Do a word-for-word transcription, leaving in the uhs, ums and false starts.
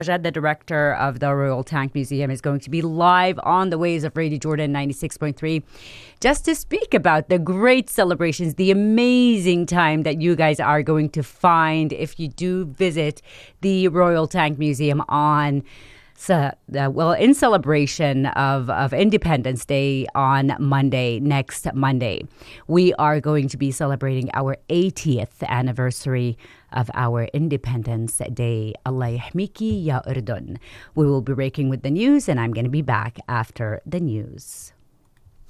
Jed, the director of the Royal Tank Museum, is going to be live on the waves of Radio Jordan ninety-six point three just to speak about the great celebrations, the amazing time that you guys are going to find if you do visit the Royal Tank Museum on So, uh, well, in celebration of, of Independence Day on Monday, next Monday, we are going to be celebrating our eightieth anniversary of our Independence Day. Allah yahmiki ya Urdun. We will be breaking with the news, and I'm going to be back after the news.